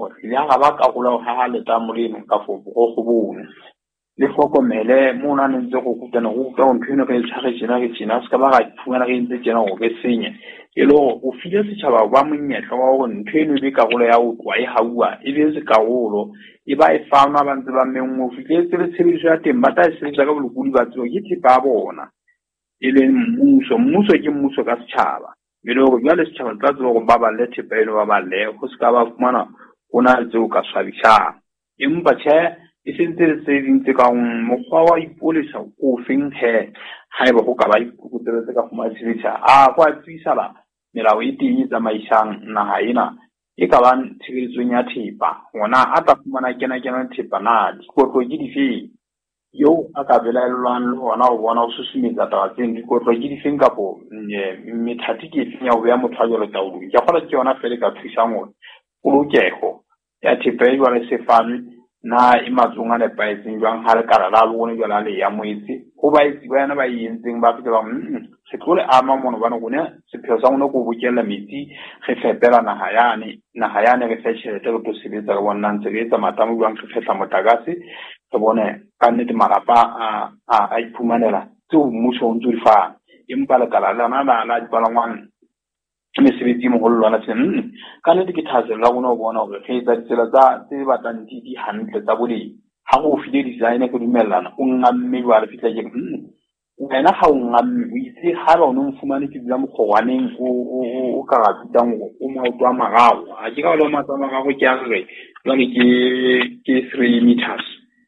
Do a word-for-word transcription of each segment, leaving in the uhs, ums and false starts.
gore le ga ba ka gola ha ha le tamoleno ka fo go go bone le fokomele mo na ntse go kutana go ka o mpino ka tshage tsena ke tsena se ka ba ga phumana ke ntse tsena go ke senye e lo o file se tshaba ba monyetlo wa go ntheno le ka gola ya o twa e haua e be se ka golo e ba e fauna ba ntse ba mengwe file se le tshebiso ya teng ba ta se tsa ka bolokudi ba tso ke tipa bona e le mmuso mmuso ke mmuso ka setšhaba e le go jwa le setšhaba tla tso go ba ba le tepelo ba ba le go se ka ba fumana gona tseo ka swabisha empa tshe e sentse le tse dintse ka mokgwa wa ipolisa o feng he ha eba go ka ba ikutletse ka go matshebetsa a go a tsisala melao e teng tsa maishang naha ena e ka ba tshebeletsong ya thepa gona a tla fumana kena kena thepa na dikotlo ke dife yo a ka belaelwang le gona go bona go susumetsa taba tseng dikotlo ke difeng kapo methati ke efeng ya go beya motho a jalo taolong ke gola ke yona fele ka thusang gore polokego ya thepa e jwale sefane na imatsong a nepaetseng jwang ha le kala la bone jwala le ya moitse go ba itse ba yana ba yentseng ba fitse ba se tlole ama mono bana gone se pheo sa gone go bokella metsi ge fepela naha yane naha yane ge fetšhelete go sebetsa ka bona ntse ge etsa matamo jwang ge fetla motagase ke bone ka nnete malapa a a iphumanela tso mmuso o ntse di fa empa le kala la na la dipalangwang mesebetsi mo go lwana tsene ka nnete ke thazela la gona o bona gore ge tsa ditsela tsa tse batlang di di hantle tsa boleng ha go file design go dumellana o ngamme jwa le fitla ke wena ha o ngamme o itse ha ba o no mfumane ke dira mogogwaneng o o ka ga tsang o mo twa magago a ke ka lo matsa magago ke a re jwale ke ke three meters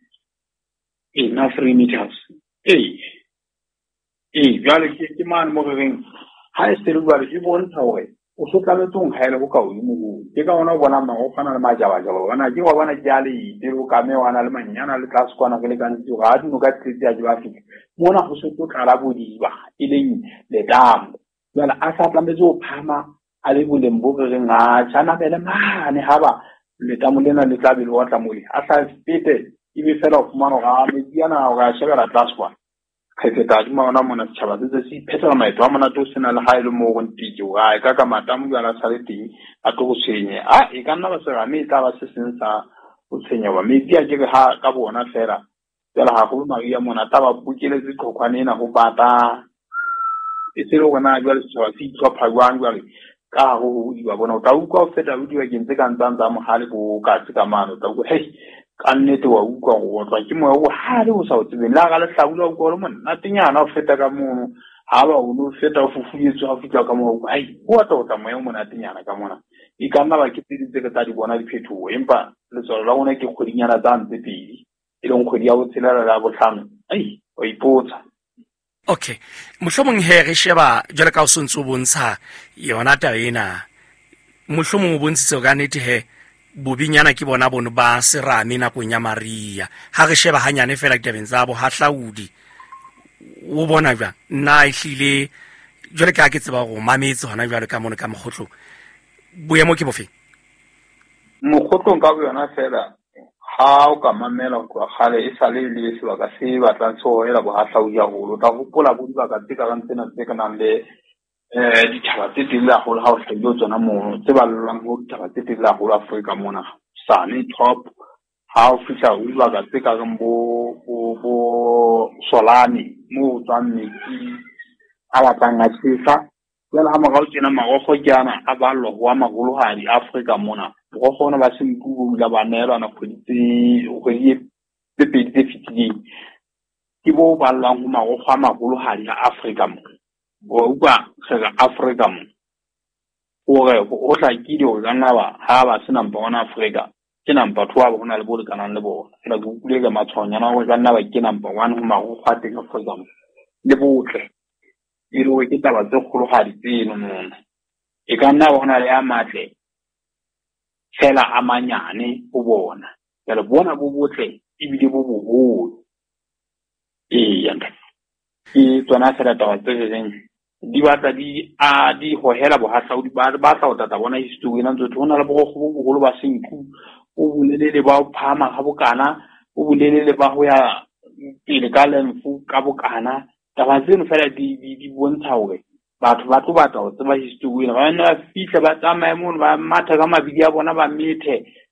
e na three meters eh eh jwale ke ke man mo reng ha e se le jwale ke bontsha gore o so tlametsong ga ile go ka o mo ke ka ona bona ma go fana le majaba jalo bona ke wa bona ke ale ite go ka me wana le manyana le class kwana ke le ka ntse ga di no ka tletse ya ba fika mona go se to kala bodi ba e leng le damo jwale a sa tlametse o phama a le boleng bo re nga tsana bele mane ha ba le damo lena le tla bele wa tla mole a sa pete e be fela o fumana ga me diana ga shebela class kwana kgeteta di maona mona tshaba tse se phetsela maeto a mona to sena le haelo mo go ntike ga ka ka matamu ya la sale teng a to go tsenye a e ka nna ba se ga me tla ba se sensa o tsenya ba me dia ke ha ka bona fela tsela ha go maria mona ta ba bukele tse kokwane na go bata e se lo gona jwa le tshaba se tswa phagwang jwa le ka go di ba bona o ta utlwa o feta o di wa kentse ka ntsa mo hale go ka tsika mano ta go hey ka nnete wa utlwa go tswa ke mo go hale o sa o tsebeng la ga le hlaula go re monna na tenyana o feta ka mono ha ba o no feta o fufuyetse a fitla ka mo go ai o ta o ta mo mo na tenyana ka mona e ka nna ba ke tsiditse ka tsa di bona di phetho empa le tsolo la gona ke kgodinyana tsa ntse pedi e leng kgodi ya go tselela la go tlhano ai o ipotsa okay mohlomong he re sheba jwale ka o sontse o bontsha yona ta ena mohlomong o bontshitse ga nete he bobinyana ke bona bono ba serame nakong ya Maria ha re sheba hanyane fela ditabeng tsa bo hahlaudi o bona jwa nna e hlile jwale ka ke tseba go mametse hona jwale ka mono ka mogotlo boemo ke bofe mogotlo ka bona fela ha o ka mamela go gale e sale le se ba ka se ba tla tsoela bo hahlaudi ya go ta go pola bo di ba ka tsika ka ntsena tse kana le eh di tshaba tse teng la go ha o hlelo tsona mo tse ba llang go tshaba tse teng la go Afrika mona sane top ha o fitla o ba ka tse ka go bo bo solani mo tsang metsi a ba tanga tsisa jela ha magago tsena magogo kyana a ba lo wa magolo ha di Afrika mona go gona ba se mpubu la ba neela na khotsi go ye pepe tse fitile ke bo ba llang go magogo a magolo ha di Afrika mona go uba ga Afrika mo ore go tla ke dio gana ba ha ba se number one Afrika ke number two ba gona le bo kana le bo la go kule ga matshwanya na go gana ba ke number one go ma go khate ka Afrika mo le botle e ro ke taba tse kholo ga di tseno mo e ka nna bona le ya matle fela a manyane o bona ya le bona bo botle e bile bo boholo e yanga e tsona fela taba tse teng di batla di a di go hela bo hahlaudi ba ba tla o tata bona history na ntse tsona le bo go go go ba senku o bulelele ba o phama ga bokana o bulelele ba go ya pele ka lemfu ka bokana taba tseno fela di di bontsha hore batho ba tlo batla o tseba history ba nna fitla ba tsamaye mo ba matha ka mabidi a bona ba methe